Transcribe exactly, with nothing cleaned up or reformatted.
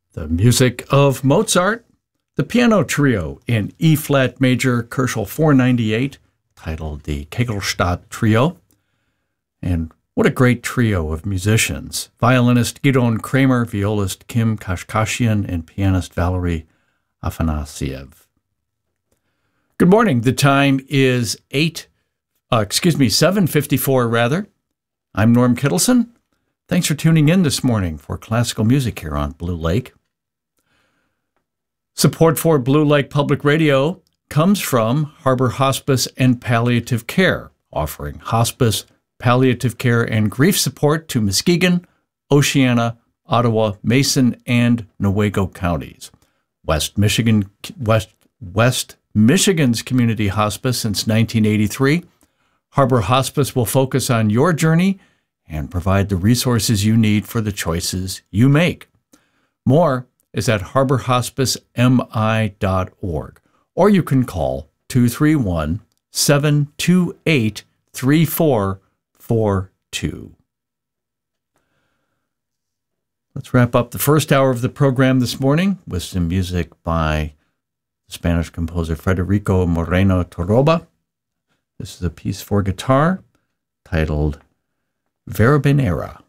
The music of Mozart, the piano trio in E-flat major, Koelschel four ninety-eight, titled the Kegelstadt Trio. And what a great trio of musicians. Violinist Gidon Kramer, violist Kim Kashkashian, and pianist Valery Afanasiev. Good morning. The time is eight, uh, excuse me, seven fifty-four rather. I'm Norm Kittleson. Thanks for tuning in this morning for classical music here on Blue Lake. Support for Blue Lake Public Radio comes from Harbor Hospice and Palliative Care, offering hospice, palliative care, and grief support to Muskegon, Oceana, Ottawa, Mason, and Newaygo counties. West Michigan, West, West Michigan's community hospice since nineteen eighty-three. Harbor Hospice will focus on your journey and provide the resources you need for the choices you make. More is at harbor hospice m i dot org, or you can call two three one, seven two eight, three four four two. Let's wrap up the first hour of the program this morning with some music by the Spanish composer Federico Moreno Torroba. This is a piece for guitar titled Verbenera.